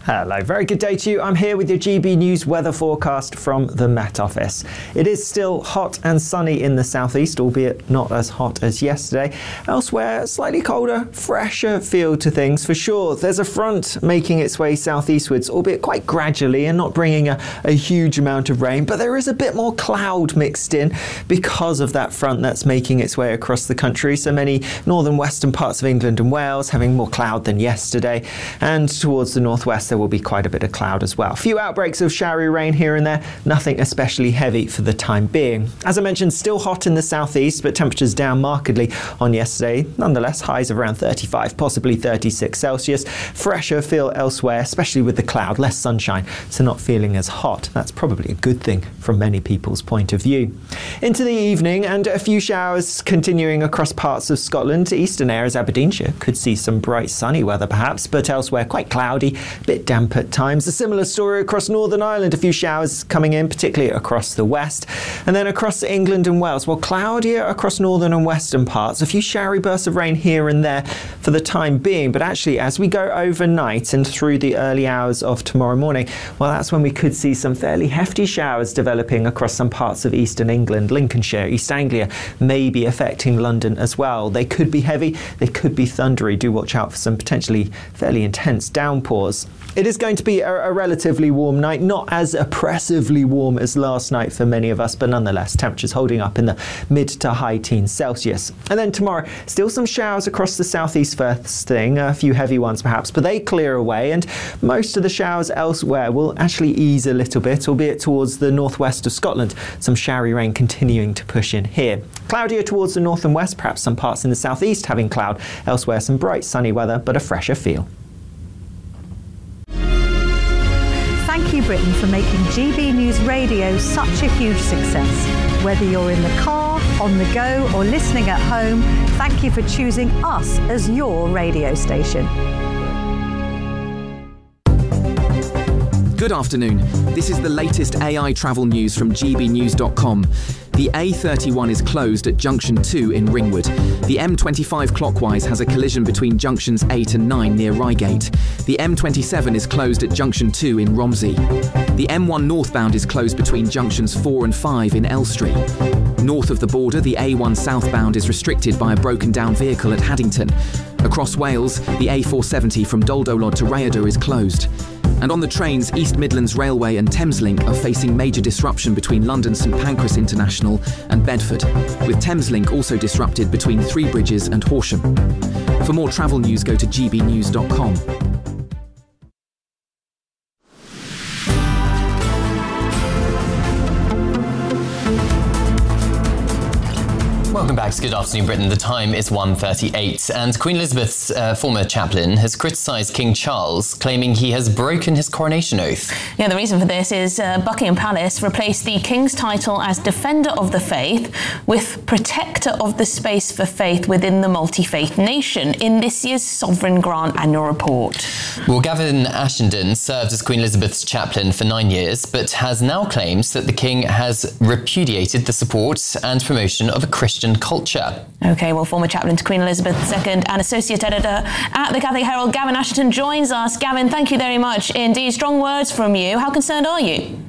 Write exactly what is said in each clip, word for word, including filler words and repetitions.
Hello, very good day to you. I'm here with your G B News weather forecast from the Met Office. It is still hot and sunny in the southeast, albeit not as hot as yesterday. Elsewhere, slightly colder, fresher feel to things for sure. There's a front making its way southeastwards, albeit quite gradually and not bringing a, a huge amount of rain, but there is a bit more cloud mixed in because of that front that's making its way across the country. So many northern western parts of England and Wales having more cloud than yesterday, and towards the northwest there will be quite a bit of cloud as well. A few outbreaks of showery rain here and there, nothing especially heavy for the time being. As I mentioned, still hot in the southeast, but temperatures down markedly on yesterday. Nonetheless, highs of around thirty-five, possibly thirty-six Celsius. Fresher feel elsewhere, especially with the cloud, less sunshine, so not feeling as hot. That's probably a good thing from many people's point of view. Into the evening, and a few showers continuing across parts of Scotland. Eastern areas, Aberdeenshire, could see some bright sunny weather perhaps, but elsewhere quite cloudy, a bit damp at times. A similar story across Northern Ireland, a few showers coming in, particularly across the west. And then across England and Wales, well, cloudier across northern and western parts. A few showery bursts of rain here and there for the time being, but actually as we go overnight and through the early hours of tomorrow morning, well, that's when we could see some fairly hefty showers developing across some parts of eastern England, Lincolnshire, East Anglia, maybe affecting London as well. They could be heavy, they could be thundery. Do watch out for some potentially fairly intense downpours. It is going to be a, a relatively warm night, not as oppressively warm as last night for many of us, but nonetheless, temperatures holding up in the mid to high teens Celsius. And then tomorrow, still some showers across the southeast first thing, a few heavy ones perhaps, but they clear away, and most of the showers elsewhere will actually ease a little bit, albeit towards the northwest of Scotland. Some showery rain continuing to push in here. Cloudier towards the north and west, perhaps some parts in the southeast having cloud. Elsewhere, some bright sunny weather, but a fresher feel. Thank you, Britain, for making G B News Radio such a huge success. Whether you're in the car, on the go, or listening at home, thank you for choosing us as your radio station. Good afternoon. This is the latest A I travel news from G B news dot com. The A thirty-one is closed at Junction two in Ringwood. The M twenty-five clockwise has a collision between junctions eight and nine near Reigate. The M twenty-seven is closed at Junction two in Romsey. The M one northbound is closed between junctions four and five in Elstree. North of the border, the A one southbound is restricted by a broken down vehicle at Haddington. Across Wales, the A four seventy from Doldolod to Rhayader is closed. And on the trains, East Midlands Railway and Thameslink are facing major disruption between London St Pancras International and Bedford, with Thameslink also disrupted between Three Bridges and Horsham. For more travel news, go to G B news dot com. Welcome back to Good Afternoon Britain. The time is one thirty-eight, and Queen Elizabeth's uh, former chaplain has criticised King Charles, claiming he has broken his coronation oath. Yeah, the reason for this is uh, Buckingham Palace replaced the King's title as Defender of the Faith with Protector of the Space for Faith within the Multi-Faith Nation in this year's Sovereign Grant Annual Report. Well, Gavin Ashenden served as Queen Elizabeth's chaplain for nine years, but has now claimed that the King has repudiated the support and promotion of a Christian culture. OK, well, former chaplain to Queen Elizabeth the Second and associate editor at the Catholic Herald, Gavin Ashenden, joins us. Gavin, thank you very much indeed. Strong words from you. How concerned are you?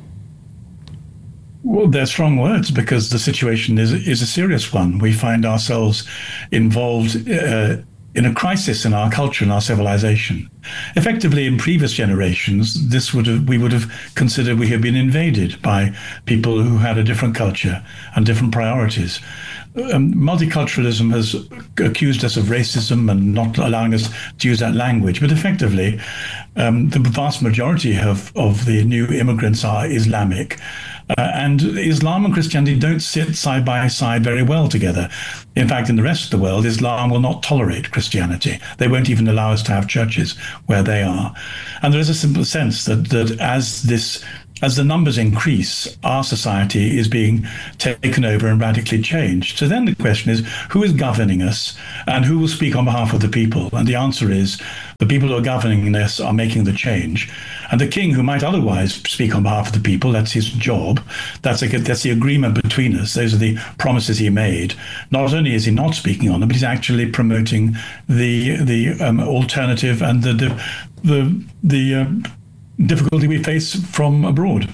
Well, they're strong words because the situation is is a serious one. We find ourselves involved uh, in a crisis in our culture and our civilization. Effectively, in previous generations, this would have we would have considered we had been invaded by people who had a different culture and different priorities. Um, multiculturalism has accused us of racism and not allowing us to use that language. But effectively, um, the vast majority of, of the new immigrants are Islamic. Uh, and Islam and Christianity don't sit side by side very well together. In fact, in the rest of the world, Islam will not tolerate Christianity. They won't even allow us to have churches where they are. And there is a simple sense that, that as this As the numbers increase, our society is being taken over and radically changed. So then the question is, who is governing us and who will speak on behalf of the people? And the answer is the people who are governing us are making the change. And the king, who might otherwise speak on behalf of the people, that's his job. That's, a, that's the agreement between us. Those are the promises he made. Not only is he not speaking on them, but he's actually promoting the the um, alternative and the the the, the uh, difficulty we face from abroad.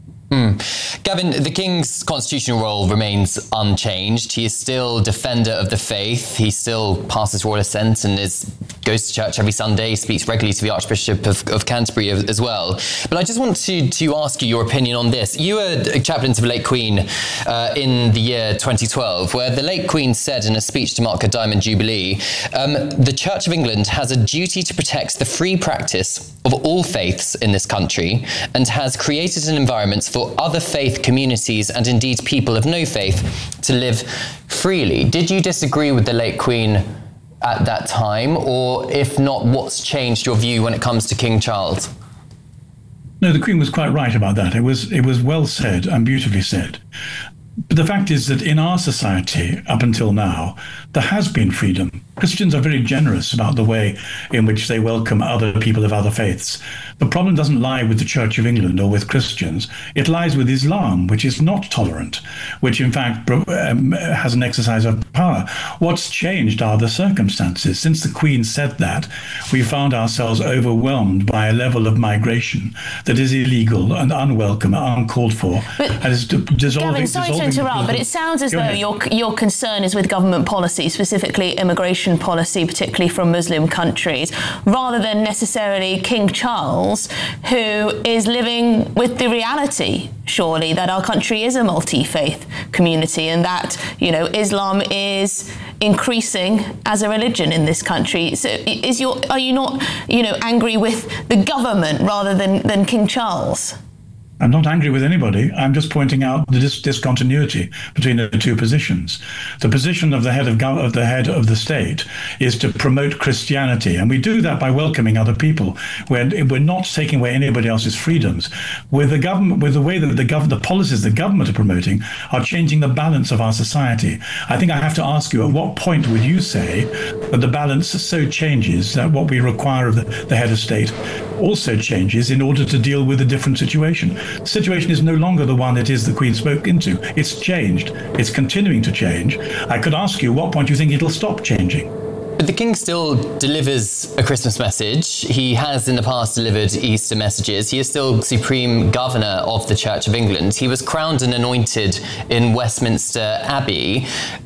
Mm. Gavin, the King's constitutional role remains unchanged. He is still defender of the faith. He still passes royal assent and is goes to church every Sunday, speaks regularly to the Archbishop of, of Canterbury as well. But I just want to, to ask you your opinion on this. You were chaplain to the late Queen uh, in the year twenty twelve, where the late Queen said in a speech to mark her Diamond Jubilee, um, the Church of England has a duty to protect the free practice of all faiths in this country and has created an environment for other faith communities and indeed people of no faith to live freely. Did you disagree with the late Queen at that time, or if not, what's changed your view when it comes to King Charles? No, the Queen was quite right about that. It was it was well said and beautifully said. But the fact is that in our society, up until now, there has been freedom. Christians are very generous about the way in which they welcome other people of other faiths. The problem doesn't lie with the Church of England or with Christians. It lies with Islam, which is not tolerant, which in fact um, has an exercise of power. What's changed are the circumstances. Since the Queen said that, we found ourselves overwhelmed by a level of migration that is illegal and unwelcome and uncalled for. But, and is dissolving, Gavin, sorry to interrupt, but it sounds as Go though ahead. your, your concern is with government policy, specifically immigration policy, particularly from Muslim countries, rather than necessarily King Charles, who is living with the reality, surely, that our country is a multi-faith community and that, you know, Islam is increasing as a religion in this country. So is your, are you not, you know, angry with the government rather than, than King Charles? I'm not angry with anybody. I'm just pointing out the dis- discontinuity between the two positions. The position of the head of, gov- of the head of the state is to promote Christianity, and we do that by welcoming other people. We're, we're not taking away anybody else's freedoms. With the government, with the way that the gov- the policies the government are promoting are changing the balance of our society. I think I have to ask you, at what point would you say that the balance so changes that what we require of the, the head of state also changes in order to deal with a different situation? The situation is no longer the one it is the Queen spoke into. It's changed. It's continuing to change. I could ask you, what point do you think it'll stop changing? But the King still delivers a Christmas message. He has in the past delivered Easter messages. He is still Supreme Governor of the Church of England. He was crowned and anointed in Westminster Abbey.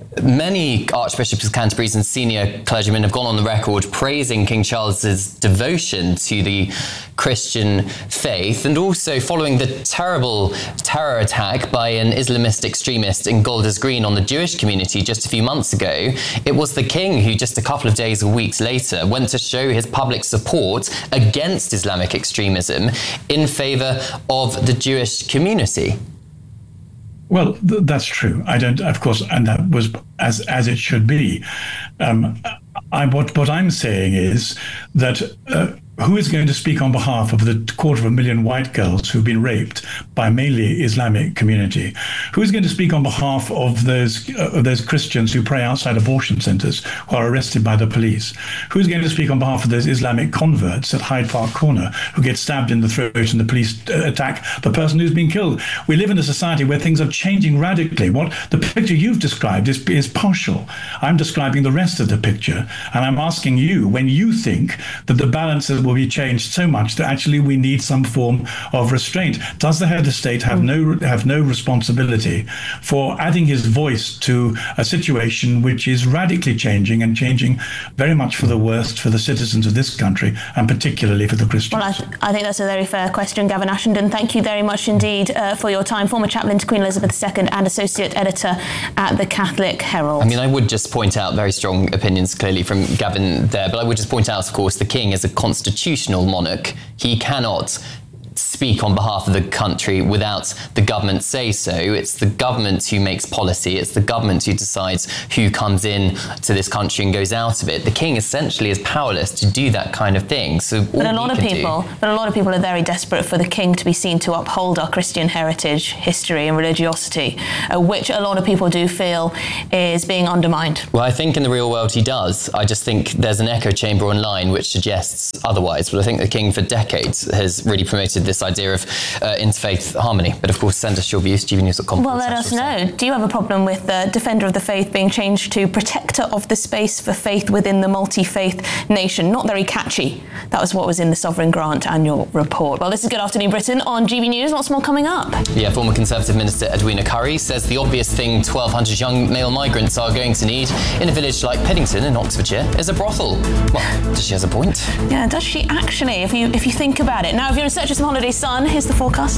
Many archbishops of Canterbury and senior clergymen have gone on the record praising King Charles's devotion to the Christian faith, and also following the terrible terror attack by an Islamist extremist in Golders Green on the Jewish community just a few months ago. It was the King who just a couple of days or weeks later went to show his public support against Islamic extremism in favour of the Jewish community. Well, th- that's true. I don't, of course, and that was as as it should be. Um, I, what what I'm saying is that uh, who is going to speak on behalf of the quarter of a million white girls who've been raped by mainly Islamic community? Who is going to speak on behalf of those uh, of those Christians who pray outside abortion centres who are arrested by the police? Who is going to speak on behalf of those Islamic converts at Hyde Park Corner who get stabbed in the throat and the police uh, attack the person who's been killed? We live in a society where things are changing radically. What the picture you've described is, is partial. I'm describing the rest of the picture, and I'm asking you, when you think that the balances will be changed so much that actually we need some form of restraint, does the head of state have no have no responsibility for adding his voice to a situation which is radically changing and changing very much for the worst for the citizens of this country, and particularly for the Christians? Well, I, th- I think that's a very fair question, Gavin Ashenden. Thank you very much indeed uh, for your time. Former chaplain to Queen Elizabeth the Second and associate editor at the Catholic Herald. I mean, I would just point out very strong opinions clearly from Gavin there, but I would just point out, of course, the King is a constitutional monarch. He cannot speak on behalf of the country without the government say so. It's the government who makes policy. It's the government who decides who comes in to this country and goes out of it. The King essentially is powerless to do that kind of thing. So but a lot of people, do, but a lot of people are very desperate for the King to be seen to uphold our Christian heritage, history, and religiosity, uh, which a lot of people do feel is being undermined. Well, I think in the real world he does. I just think there's an echo chamber online which suggests otherwise. But I think the King for decades has really promoted this idea of uh, interfaith harmony. But of course, send us your views, g b news dot com. Well, let us know. Do you have a problem with the Defender of the Faith being changed to Protector of the Space for Faith within the multi-faith nation? Not very catchy. That was what was in the Sovereign Grant annual report. Well, this is Good Afternoon Britain on G B News. Lots more coming up. Yeah, former Conservative Minister Edwina Currie says the obvious thing twelve hundred young male migrants are going to need in a village like Peddington in Oxfordshire is a brothel. Well, does she have a point? Yeah, does she actually, if you if you think about it. Now, if you're in search of some holiday sun, here's the forecast.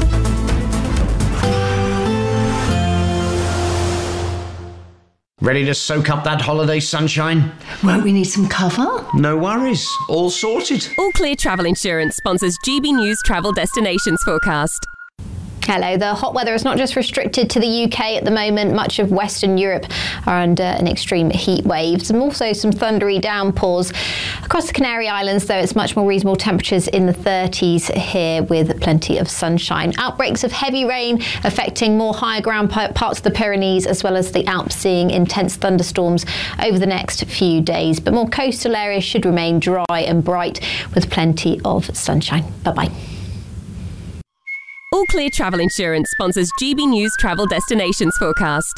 Ready to soak up that holiday sunshine? Won't we need some cover? No worries, all sorted. All Clear Travel Insurance sponsors G B News Travel Destinations Forecast. Hello. The hot weather is not just restricted to the U K at the moment. Much of Western Europe are under an extreme heat wave. And also some thundery downpours across the Canary Islands, though it's much more reasonable temperatures in the thirties here with plenty of sunshine. Outbreaks of heavy rain affecting more higher ground parts of the Pyrenees as well as the Alps, seeing intense thunderstorms over the next few days. But more coastal areas should remain dry and bright with plenty of sunshine. Bye-bye. All Clear Travel Insurance sponsors G B News Travel Destinations Forecast.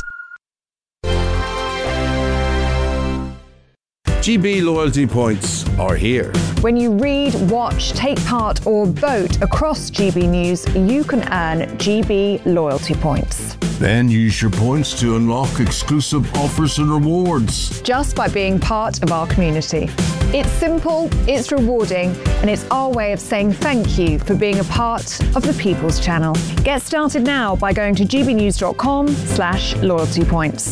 G B loyalty points are here. When you read, watch, take part or vote across G B News, you can earn G B loyalty points. Then use your points to unlock exclusive offers and rewards. Just by being part of our community. It's simple, it's rewarding, and it's our way of saying thank you for being a part of the People's Channel. Get started now by going to g b news dot com slash loyalty points.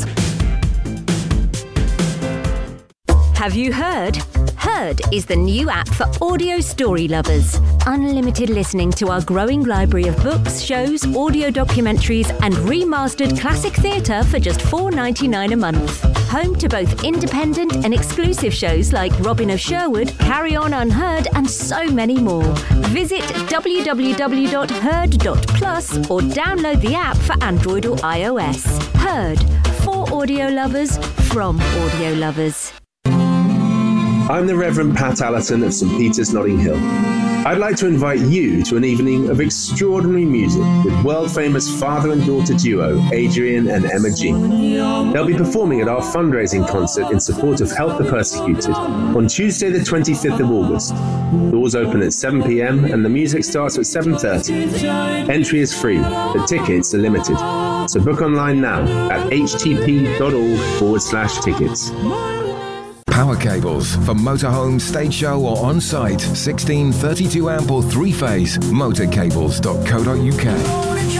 Have you heard? Heard is the new app for audio story lovers. Unlimited listening to our growing library of books, shows, audio documentaries and remastered classic theatre for just four dollars ninety-nine a month. Home to both independent and exclusive shows like Robin of Sherwood, Carry On Unheard and so many more. Visit w w w dot heard dot plus or download the app for Android or iOS. Heard, for audio lovers, from audio lovers. I'm the Reverend Pat Allerton of St Peter's, Notting Hill. I'd like to invite you to an evening of extraordinary music with world-famous father and daughter duo Adrian and Emma G. They'll be performing at our fundraising concert in support of Help the Persecuted on Tuesday the twenty-fifth of August. Doors open at seven p m and the music starts at seven thirty. Entry is free, but tickets are limited. So book online now at h t p dot org forward slash tickets. Power cables for motorhome, stage show or on-site. sixteen, thirty-two amp or three-phase. motorcables dot co dot u k.